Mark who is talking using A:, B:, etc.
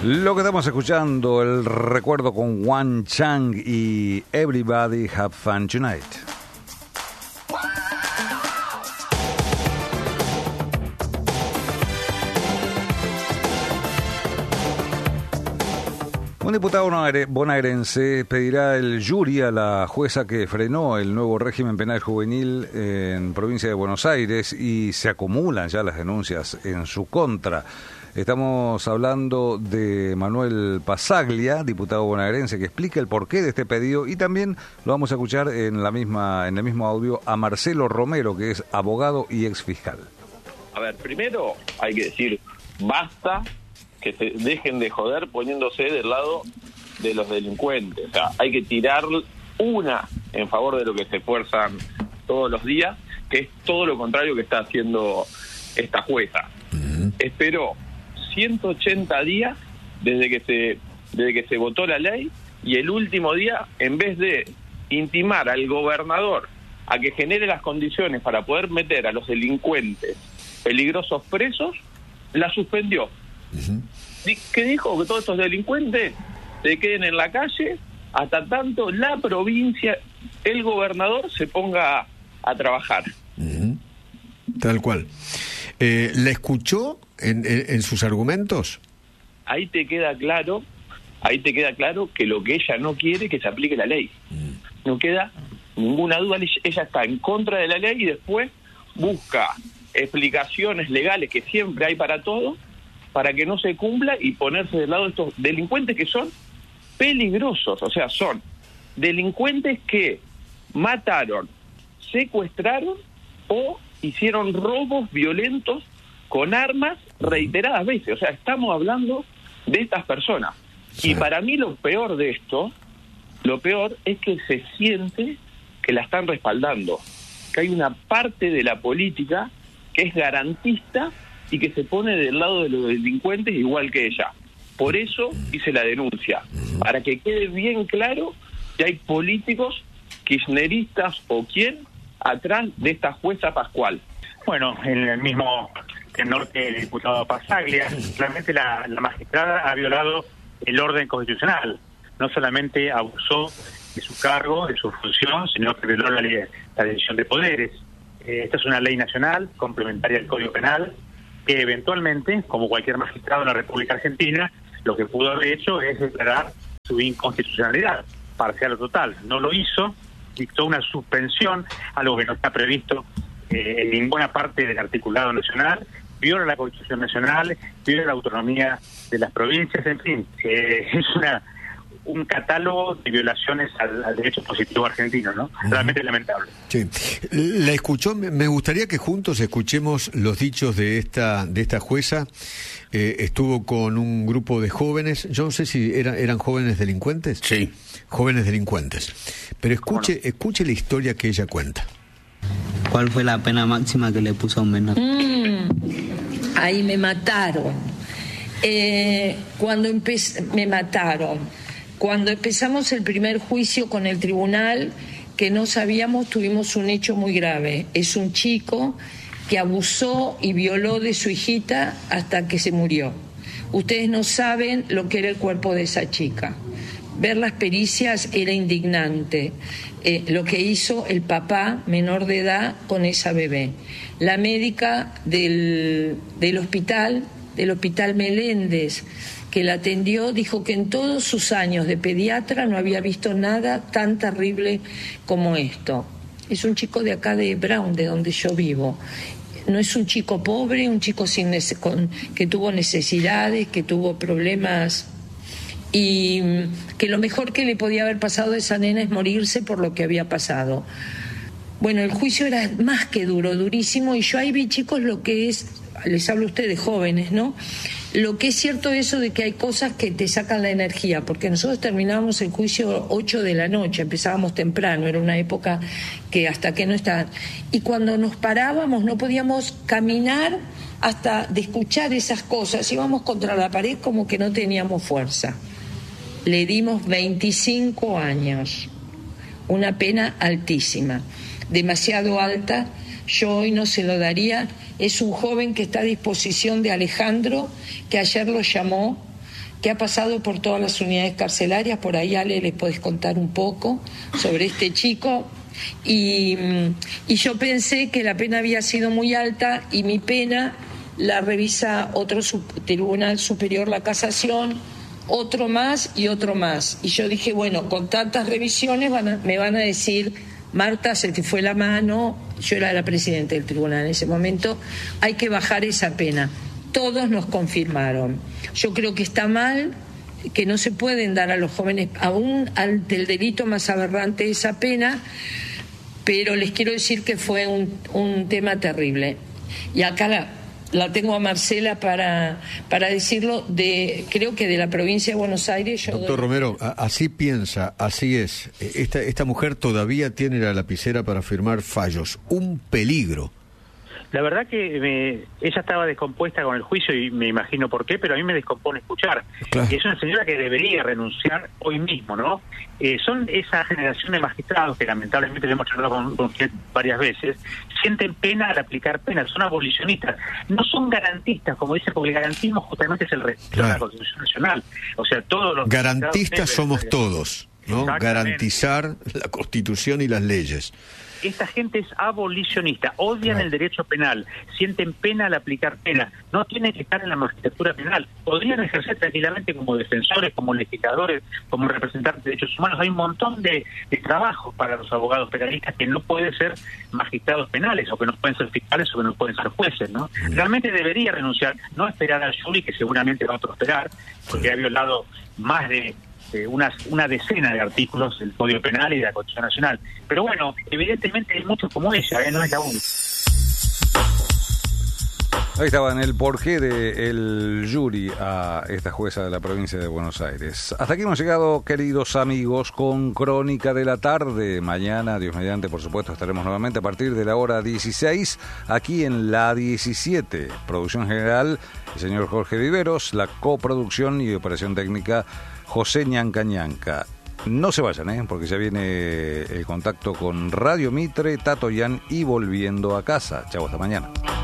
A: Lo que estamos escuchando, el recuerdo con Wan Chang y Everybody Have Fun Tonight. Un diputado bonaerense pedirá el jury a la jueza que frenó el nuevo régimen penal juvenil en provincia de Buenos Aires y se acumulan ya las denuncias en su contra. Estamos hablando de Manuel Pasaglia, diputado bonaerense, que explica el porqué de este pedido, y también lo vamos a escuchar en el mismo audio a Marcelo Romero, que es abogado y exfiscal.
B: A ver, primero hay que decir basta, que se dejen de joder poniéndose del lado de los delincuentes. O sea, hay que tirar una en favor de lo que se esfuerzan todos los días, que es todo lo contrario que está haciendo esta jueza. Esperó 180 días desde que se votó la ley, y el último día, en vez de intimar al gobernador a que genere las condiciones para poder meter a los delincuentes peligrosos presos, la suspendió. ¿Qué dijo? Que todos estos delincuentes se queden en la calle hasta tanto la provincia, el gobernador, se ponga a trabajar.
C: Tal cual. ¿La escuchó en sus argumentos?
B: Ahí te queda claro que lo que ella no quiere es que se aplique la ley. No queda ninguna duda, ella está en contra de la ley y después busca explicaciones legales, que siempre hay para todo, para que no se cumpla y ponerse del lado de estos delincuentes que son peligrosos. O sea, son delincuentes que mataron, secuestraron o hicieron robos violentos con armas reiteradas veces. O sea, estamos hablando de estas personas. Sí. Y para mí lo peor de esto, es que se siente que la están respaldando, que hay una parte de la política que es garantista y que se pone del lado de los delincuentes igual que ella. Por eso hice la denuncia, para que quede bien claro que hay políticos kirchneristas o quién atrás de esta jueza Pascual.
D: Bueno, en el mismo tenor que el diputado Pasaglia, realmente la magistrada ha violado el orden constitucional. No solamente abusó de su cargo, de su función, sino que violó la división de poderes. Esta es una ley nacional, complementaria al Código Penal, que eventualmente, como cualquier magistrado en la República Argentina, lo que pudo haber hecho es declarar su inconstitucionalidad, parcial o total. No lo hizo, dictó una suspensión, algo que no está previsto en ninguna parte del articulado nacional, viola la Constitución Nacional, viola la autonomía de las provincias, en fin, es un catálogo de violaciones al derecho positivo argentino, ¿no? Realmente lamentable.
C: Sí. La escuchó, me gustaría que juntos escuchemos los dichos de esta jueza. Estuvo con un grupo de jóvenes, yo no sé si eran jóvenes delincuentes.
E: Sí.
C: Jóvenes delincuentes. Pero escuche la historia que ella cuenta.
F: ¿Cuál fue la pena máxima que le puso a un menor?
G: Ahí me mataron. Me mataron. Cuando empezamos el primer juicio con el tribunal, que no sabíamos, tuvimos un hecho muy grave. Es un chico que abusó y violó de su hijita hasta que se murió. Ustedes no saben lo que era el cuerpo de esa chica. Ver las pericias era indignante. Lo que hizo el papá menor de edad con esa bebé. La médica del hospital Meléndez, que la atendió, dijo que en todos sus años de pediatra no había visto nada tan terrible como esto. Es un chico de acá de Brown, de donde yo vivo. No es un chico pobre, un chico que tuvo necesidades, que tuvo problemas, y que lo mejor que le podía haber pasado a esa nena es morirse por lo que había pasado. Bueno, el juicio era más que durísimo, y yo ahí vi, chicos, lo que es, les hablo a ustedes jóvenes, ¿no? Lo que es cierto eso de que hay cosas que te sacan la energía, porque nosotros terminábamos el juicio 8 de la noche, empezábamos temprano, era una época que hasta que no estaban. Y cuando nos parábamos no podíamos caminar hasta de escuchar esas cosas, íbamos contra la pared como que no teníamos fuerza. Le dimos 25 años, una pena altísima, demasiado alta. Yo hoy no se lo daría. Es un joven que está a disposición de Alejandro, que ayer lo llamó, que ha pasado por todas las unidades carcelarias. Por ahí, Ale, les podés contar un poco sobre este chico. Y yo pensé que la pena había sido muy alta, y mi pena la revisa otro Tribunal Superior, la Casación, otro más y otro más. Y yo dije, bueno, con tantas revisiones me van a decir, Marta, se te fue la mano. Yo era la presidenta del tribunal en ese momento, hay que bajar esa pena. Todos nos confirmaron. Yo creo que está mal, que no se pueden dar a los jóvenes, aún ante el delito más aberrante, esa pena, pero les quiero decir que fue un tema terrible. Y acá la tengo a Marcela para decirlo, creo que de la provincia de Buenos Aires.
C: Doctor Romero, así piensa, así es. Esta mujer todavía tiene la lapicera para firmar fallos. Un peligro.
D: La verdad que ella estaba descompuesta con el juicio y me imagino por qué, pero a mí me descompone escuchar. Claro. Es una señora que debería renunciar hoy mismo, ¿no? Son esa generación de magistrados que lamentablemente le hemos charlado con usted varias veces, sienten pena al aplicar penas, son abolicionistas, no son garantistas, como dice, porque el garantismo justamente es el respeto de la Constitución Nacional. O sea, todos los
C: garantistas somos todos, ¿no? Garantizar la Constitución y las leyes.
D: Esta gente es abolicionista, odian el derecho penal, sienten pena al aplicar pena, no tienen que estar en la magistratura penal, podrían ejercer tranquilamente como defensores, como legisladores, como representantes de derechos humanos. Hay un montón de trabajos para los abogados penalistas que no pueden ser magistrados penales, o que no pueden ser fiscales, o que no pueden ser jueces, ¿no? Realmente debería renunciar, no esperar al jury, que seguramente va a prosperar, porque ha violado más de una decena de artículos del Código Penal y de la Constitución Nacional. Pero bueno, evidentemente hay muchos como ella, no es la única.
A: Ahí estaban el porqué del jury a esta jueza de la provincia de Buenos Aires. Hasta aquí hemos llegado, queridos amigos, con Crónica de la Tarde. Mañana, Dios mediante, por supuesto, estaremos nuevamente a partir de la hora 16, aquí en la 17. Producción general, el señor Jorge Viveros, la coproducción y operación técnica, José Ñanca Ñanca. No se vayan, porque ya viene el contacto con Radio Mitre, Tato Yan y Volviendo a Casa. Chau, hasta mañana.